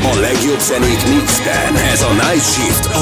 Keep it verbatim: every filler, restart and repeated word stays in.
A legjobb zenék mixben. Ez a Night Shift a